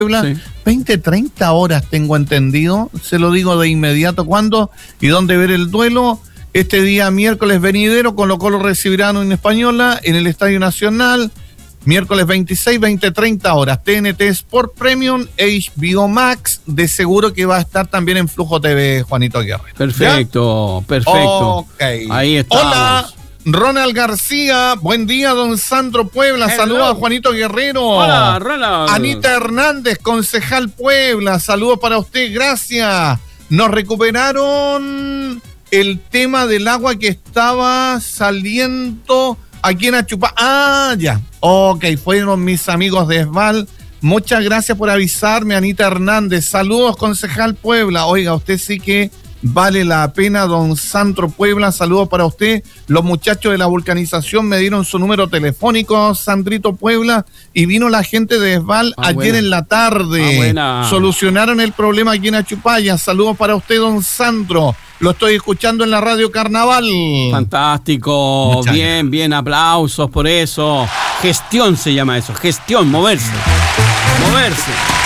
Puebla, Sí. 20, 30 horas tengo entendido, se lo digo de inmediato cuándo y dónde ver el duelo. Este día miércoles venidero, Colo-Colo recibirá a Unión Española en el Estadio Nacional, miércoles 26, 20, 30 horas, TNT Sport Premium, HBO Max, de seguro que va a estar también en Flujo TV, Juanito Guerrero. Perfecto, ¿Ya? perfecto. Ok. Ahí estamos. Hola, Ronald García, buen día, don Sandro Puebla, Hello. saludos a Juanito Guerrero. Hola, Ronald. Anita Hernández, concejal Puebla, saludos para usted, gracias. Nos recuperaron el tema del agua que estaba saliendo aquí en Achupá. Ah, ya, ok, fueron mis amigos de Esval. Muchas gracias por avisarme, Anita Hernández. Saludos, concejal Puebla. Oiga, usted sí que vale la pena, don Sandro Puebla. Saludos para usted. Los muchachos de la vulcanización me dieron su número telefónico, Sandrito Puebla, y vino la gente de Esval ayer buena. en la tarde. Buena. Solucionaron el problema aquí en Achupaya. Saludos para usted, don Sandro. Lo estoy escuchando en la Radio Carnaval. Fantástico, Muchas bien, aplausos por eso. Gestión se llama eso, gestión, moverse.